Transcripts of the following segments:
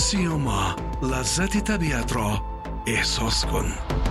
سیاما، لذت طبیعت را احساس کن.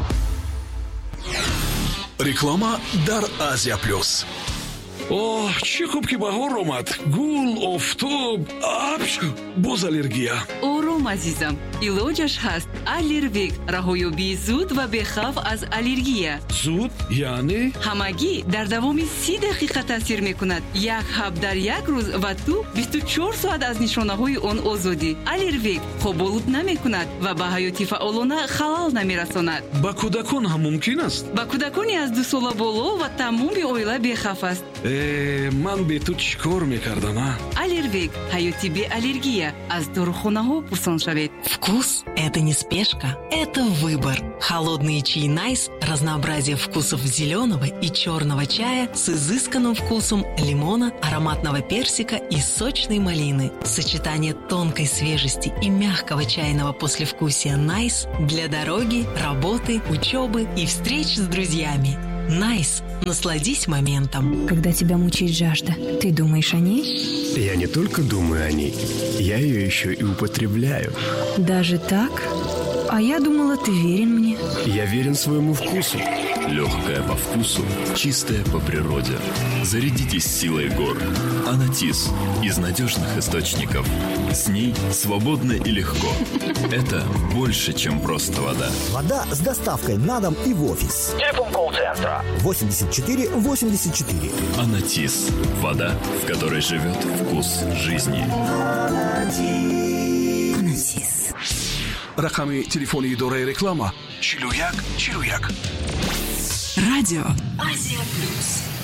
реклама дар Азия Плюс. О, чӣ хуб ки баҳор омад. Гул, офтоб, боз аллергия. ором азизам, илоҷаш ҳаст. Аллервек, раҳоёбии зуд ва бехавф аз аллергия. Зуд яъне ҳамагӣ дар давоми 30 дақиқа таъсир мекунад. Як ҳаб дар як рӯз ва ту 24 соат аз нишонаҳои он озодӣ. Аллервек хоболуд намекунад ва ба ҳаёти фаъолона халал намерасонад. ба кӯдакон ҳам мумкин аст? ба кӯдакони аз 2 сола боло ва тамоми оила бехавф аст. ман бе ту чӣ кор мекардам? Аллервек, ҳаёти бе аллергия. Аз дорухонаҳо пурсон шавед. Вкус – это не спешка, это выбор. Холодные чаи Найс – разнообразие вкусов зеленого и черного чая с изысканным вкусом лимона, ароматного персика и сочной малины. Сочетание тонкой свежести и мягкого чайного послевкусия Найс для дороги, работы, учебы и встреч с друзьями. Найс. Насладись моментом. Когда тебя мучает жажда, ты думаешь о ней? Я не только думаю о ней, я ее еще и употребляю. Даже так? А я думала, ты верен мне. Я верен своему вкусу. Легкая по вкусу, чистая по природе. Зарядитесь силой гор. Анатис из надежных источников. С ней свободно и легко. Это больше, чем просто вода. Вода с доставкой на дом и в офис. Телефон колл-центра 84 84. Анатис. Вода, в которой живет вкус жизни. Анатис. рақами телефони идораи реклама 41 41. Радио Азия Плюс.